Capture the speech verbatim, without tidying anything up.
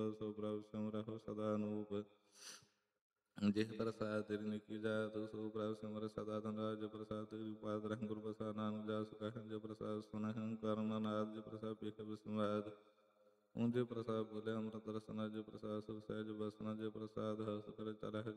ਸੋ ਪ੍ਰਭ ਸਿਮਰਹੁ ਸਦਾ ਅਨੂਪ। ਜਿਹ ਪ੍ਰਸਾਦ ਤੇਰੀ ਨਿੱਕੀ ਜਾਤ ਸੋ ਪ੍ਰਭ ਸਿਮਰ ਸਦਾ ਧਨ ਰਾਜ। ਪ੍ਰਸਾਦ ਤੇਰੀ ਉਪਾਦ ਰਹਿ ਗੁਰ ਪ੍ਰਸਾਦ ਨਾਨਕ ਜਾਸ ਕਹਿ। ਜੋ ਪ੍ਰਸਾਦ ਸੁਨਹਿ ਕਰਮ ਨਾਦ। ਜੋ ਪ੍ਰਸਾਦ ਪੀਖ ਬਿਸਮਾਦ। ਉਂਝ ਪ੍ਰਸਾਦ ਬੋਲੇ ਅੰਮ੍ਰਿਤ ਰਸਨਾ। ਜੋ ਪ੍ਰਸਾਦ ਸੁਖ ਸਹਿਜ ਬਸਨਾ। ਜੋ ਪ੍ਰਸਾਦ ਹਸ ਕਰ ਚਰਹਿ